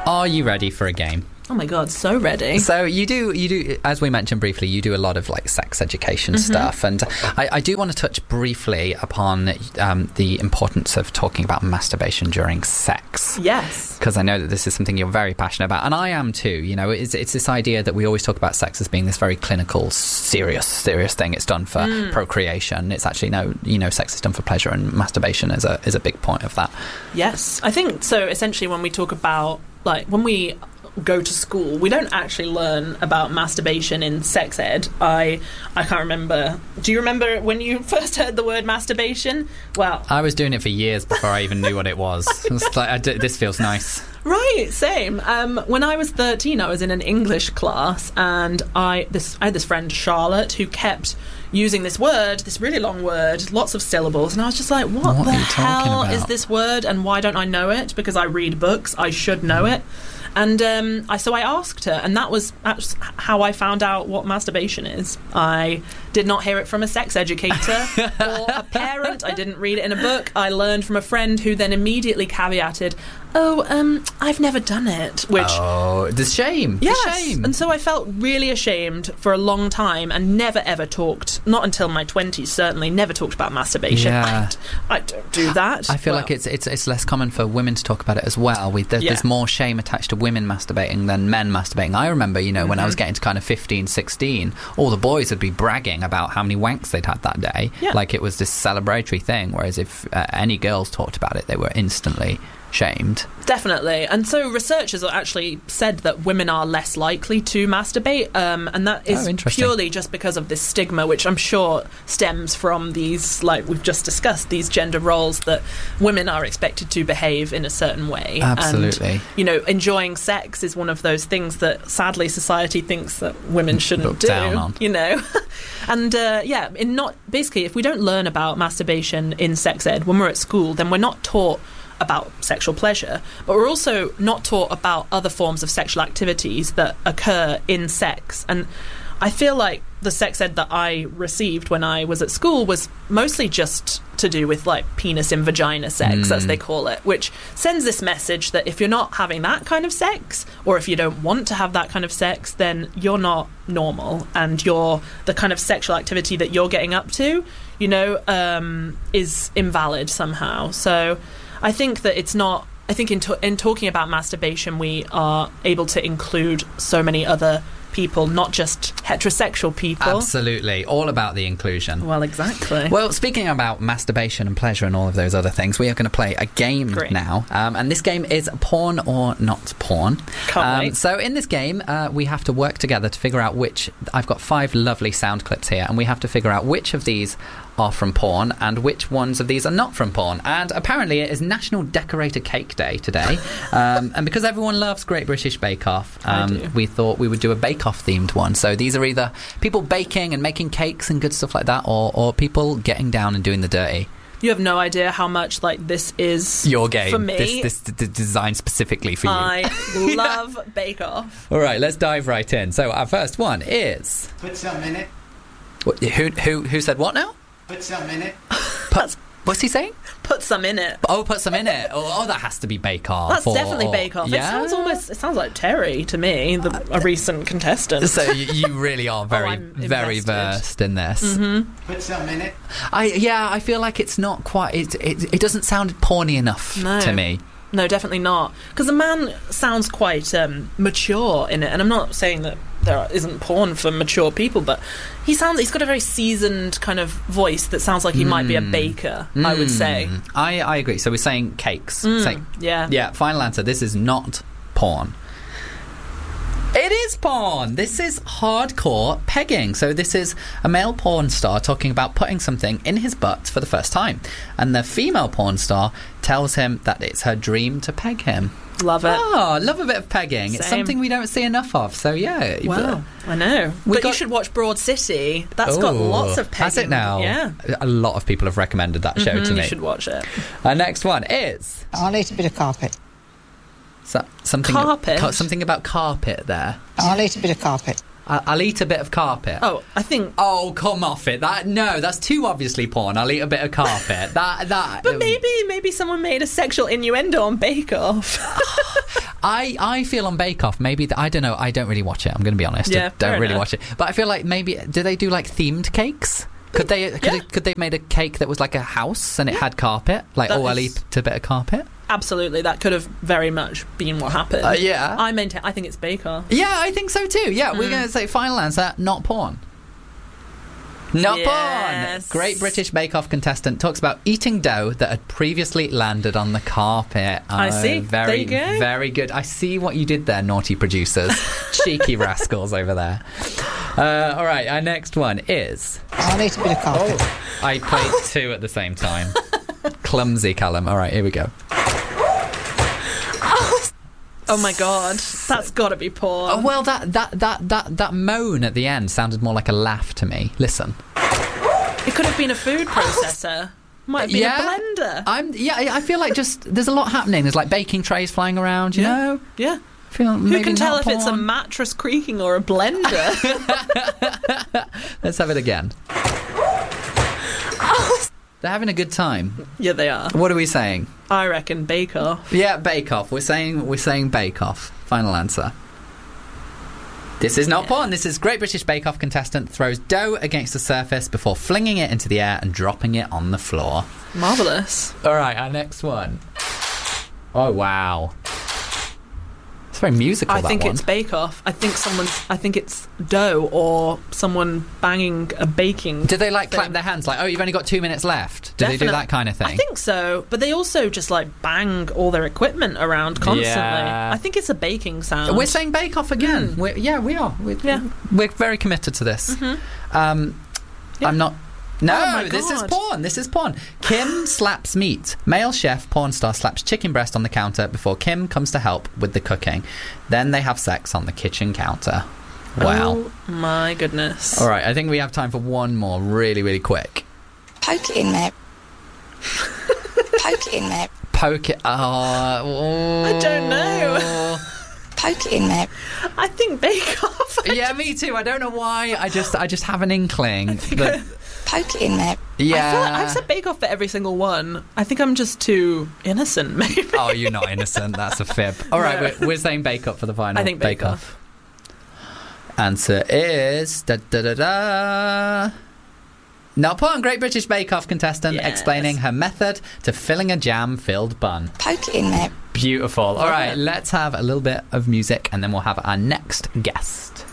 Are you ready for a game? Oh my God, so ready. So you do, as we mentioned briefly, you do a lot of like sex education stuff, and I do want to touch briefly upon the importance of talking about masturbation during sex. Yes. Because I know that this is something you're very passionate about, and I am too. You know, it's this idea that we always talk about sex as being this very clinical, serious thing. It's done for procreation. It's actually sex is done for pleasure, and masturbation is a big point of that. Yes, I think so. Essentially, when we talk about when we go to school, we don't actually learn about masturbation in sex ed. I can't remember. Do you remember when you first heard the word masturbation? Well, I was doing it for years before I even knew what it was. It's like, this feels nice. Right, same. When I was 13, I was in an English class, and I had this friend, Charlotte, who kept using this word, this really long word, lots of syllables, and I was just like, what the hell is this word, and why don't I know it? Because I read books, I should know it. And so I asked her, and that was how I found out what masturbation is. I did not hear it from a sex educator or a parent. I didn't read it in a book. I learned from a friend who then immediately caveated, I've never done it. Which, the shame. Yes. The shame. And so I felt really ashamed for a long time and never ever talked, not until my 20s certainly, never talked about masturbation. Yeah. I don't do that. I feel like it's less common for women to talk about it as well. There's more shame attached to women masturbating than men masturbating. I remember, when I was getting to kind of 15, 16, all the boys would be bragging about how many wanks they'd had that day. Yeah. Like it was this celebratory thing, whereas if any girls talked about it, they were instantly shamed. Definitely. And so researchers have actually said that women are less likely to masturbate, and that is purely just because of this stigma, which I'm sure stems from these, like we've just discussed, these gender roles that women are expected to behave in a certain way. Absolutely. And, enjoying sex is one of those things that sadly society thinks that women shouldn't do. Down on. And basically, if we don't learn about masturbation in sex ed when we're at school, then we're not taught about sexual pleasure, but we're also not taught about other forms of sexual activities that occur in sex. And I feel like the sex ed that I received when I was at school was mostly just to do with like penis in vagina sex, as they call it, which sends this message that if you're not having that kind of sex, or if you don't want to have that kind of sex, then you're not normal, and the kind of sexual activity that you're getting up to, is invalid somehow. So I think that it's not. I think in talking about masturbation, we are able to include so many other people, not just heterosexual people. Absolutely. All about the inclusion. Well, exactly. Well, speaking about masturbation and pleasure and all of those other things, we are going to play a game now. And this game is Porn or Not Porn. Can't wait. So in this game, we have to work together to figure out which... I've got 5 lovely sound clips here, and we have to figure out which of these are from porn and which ones of these are not from porn. And apparently it is National Decorator Cake Day today. And because everyone loves Great British Bake Off, we thought we would do a Bake Off themed one. So these are either people baking and making cakes and good stuff like that, or people getting down and doing the dirty. You have no idea how much this is your game for me. This designed specifically for you. I love Bake Off. All right, let's dive right in. So our first one is... Put some in it. Who said what now? Put some in it. What's he saying? Put some in it. Oh, put some in it. Oh, that has to be Bake Off. That's definitely Bake Off. Yeah? It sounds like Terry to me, a recent contestant. So you really are very, very versed in this. Mm-hmm. Put some in it. I feel like it's not quite... It doesn't sound porny enough to me. No, definitely not. Because the man sounds quite mature in it, and I'm not saying that there isn't porn for mature people, but he's got a very seasoned kind of voice that sounds like he might be a baker, I would say. I agree. So we're saying cakes. Yeah, final answer. This is not porn. It is porn. This is hardcore pegging. So this is a male porn star talking about putting something in his butt for the first time, and the female porn star tells him that it's her dream to peg him. Love it. Oh, love a bit of pegging. Same. It's something we don't see enough of. So yeah. Wow, I know. But you should watch Broad City. That's got lots of pegging. Has it now? Yeah. A lot of people have recommended that show to me. You should watch it. Our next one is... I'll eat a bit of carpet. Carpet? Something about carpet there. I'll eat a bit of carpet. I'll eat a bit of carpet. Oh, I think... Oh, come off it. That's too obviously porn. I'll eat a bit of carpet. But maybe someone made a sexual innuendo on Bake Off. I feel on Bake Off, maybe, I don't know, I don't really watch it, I'm going to be honest. Yeah, I fair don't really enough. watch it. But I feel like maybe, do they do like themed cakes? Could they have made a cake that was like a house and it had carpet? Like, That I'll is- eat a bit of carpet? Absolutely, that could have very much been what happened. Yeah. I think it's Bake Off. Yeah, I think so too. Yeah, we're going to say final answer, not porn. Not Yes. porn. Great British Bake Off contestant talks about eating dough that had previously landed on the carpet. I see. Very, There you go. very good. I see what you did there, naughty producers. Cheeky rascals over there. All right, our next one is... I'll eat a bit of carpet. I played two at the same time. Clumsy, Callum. All right, here we go. Oh my god, that's got to be porn. Oh, well, that moan at the end sounded more like a laugh to me. Listen. It could have been a food processor. Might be a blender. I feel like just there's a lot happening. There's like baking trays flying around, you know? Yeah. I feel Who maybe can tell not if it's a porn. mattress creaking or a blender? Let's have it again. They're having a good time. Yeah, they are. What are we saying? I reckon Bake Off. Yeah, Bake Off. We're saying Bake Off. Final answer. This is not porn. This is Great British Bake Off contestant throws dough against the surface before flinging it into the air and dropping it on the floor. Marvellous. All right, our next one. Oh, wow. It's very musical, I that think one. it's Bake Off. I think it's dough or someone banging a baking. Did they like thing. clap their hands like, oh, you've only got 2 minutes left? Did they do Definitely. that kind of thing? I think so, but they also just like bang all their equipment around constantly. Yeah. I think it's a baking sound. We're saying Bake Off again. We are. We're very committed to this. I'm not... No, Oh my this is God. porn. This is porn. Kim slaps meat. Male chef porn star slaps chicken breast on the counter before Kim comes to help with the cooking. Then they have sex on the kitchen counter. Wow. Oh my goodness. All right, I think we have time for one more really, really quick. Poke it in there. Poke it in there. Poke it... I don't know. Poke it in there. I think Bake Off. Yeah, me too. I don't know why. I just have an inkling. That, Poke it in there. yeah. I feel like I've said Bake Off for every single one. I think I'm just too innocent, maybe. Oh, you're not innocent. That's a fib. All right, No. we're saying Bake Off for the final. I think Bake Off. Answer is not porn. Great British Bake Off contestant Yes. explaining her method to filling a jam-filled bun. Poke it in there. Beautiful. All Love right, it. let's have a little bit of music and then we'll have our next guest.